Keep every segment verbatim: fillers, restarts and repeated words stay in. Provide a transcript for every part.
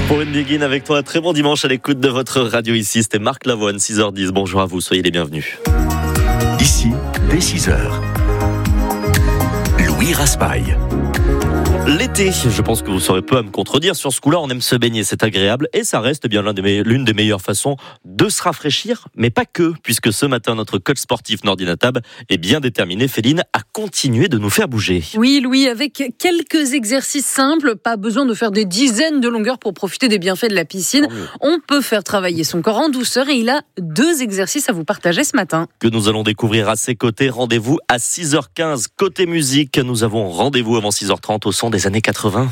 Pour une Begin avec toi, très bon dimanche à l'écoute de votre radio ici. C'était Marc Lavoine, six heures dix. Bonjour à vous, soyez les bienvenus. Ici, dès six heures, Louis Raspail. L'été, je pense que vous saurez peu à me contredire. Sur ce coup-là, on aime se baigner, c'est agréable. Et ça reste bien l'un des me- l'une des meilleures façons de se rafraîchir. Mais pas que, puisque ce matin, notre coach sportif Nordi Natab est bien déterminé, Féline, à continuer de nous faire bouger. Oui, Louis, avec quelques exercices simples, pas besoin de faire des dizaines de longueurs pour profiter des bienfaits de la piscine. On peut faire travailler son corps en douceur et il a deux exercices à vous partager ce matin. Que nous allons découvrir à ses côtés. Rendez-vous à six heures quinze. Côté musique, nous avons rendez-vous avant six heures trente au son des années quatre-vingts.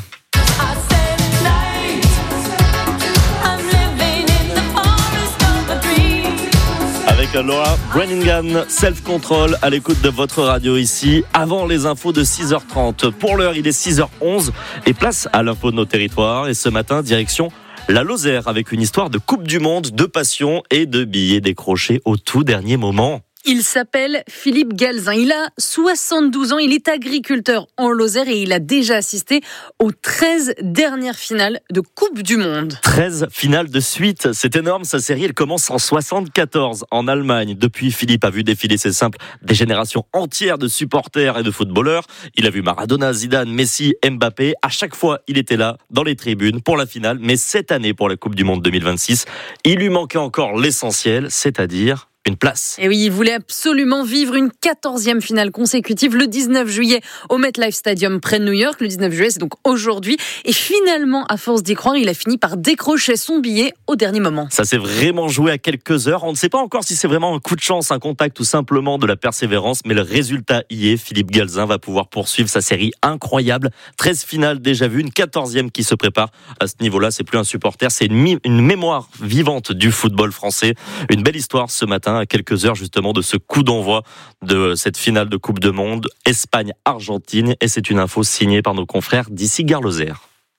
Avec Laura Branningham, Self Control, à l'écoute de votre radio ici, avant les infos de six heures trente. Pour l'heure, il est six heures onze et place à l'info de nos territoires. Et ce matin, direction la Lozère avec une histoire de Coupe du Monde, de passion et de billets décrochés au tout dernier moment. Il s'appelle Philippe Galzin. Il a soixante-douze ans, il est agriculteur en Lozère et il a déjà assisté aux treize dernières finales de Coupe du Monde. treize finales de suite, c'est énorme. Sa série, elle commence en soixante-quatorze en Allemagne. Depuis, Philippe a vu défiler, c'est simple, des générations entières de supporters et de footballeurs. Il a vu Maradona, Zidane, Messi, Mbappé. À chaque fois, il était là, dans les tribunes, pour la finale. Mais cette année, pour la Coupe du Monde deux mille vingt-six, il lui manquait encore l'essentiel, c'est-à-dire une place. Et oui, il voulait absolument vivre une quatorzième finale consécutive le dix-neuf juillet au MetLife Stadium près de New York. Le dix-neuf juillet, c'est donc aujourd'hui. Et finalement, à force d'y croire, il a fini par décrocher son billet au dernier moment. Ça s'est vraiment joué à quelques heures. On ne sait pas encore si c'est vraiment un coup de chance, un contact ou simplement de la persévérance. Mais le résultat y est. Philippe Galzin va pouvoir poursuivre sa série incroyable. treize finales déjà vues, une quatorzième qui se prépare. À ce niveau-là, c'est plus un supporter, c'est une, mi- une mémoire vivante du football français. Une belle histoire ce matin, à quelques heures justement de ce coup d'envoi de cette finale de Coupe du Monde Espagne-Argentine, et c'est une info signée par nos confrères d'ici Gare Lozère.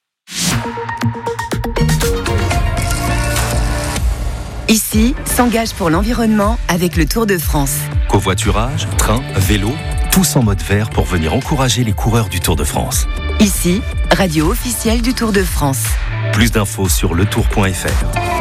Ici, s'engage pour l'environnement avec le Tour de France. Covoiturage, train, vélo, tous en mode vert pour venir encourager les coureurs du Tour de France. Ici, radio officielle du Tour de France. Plus d'infos sur le tour point f r.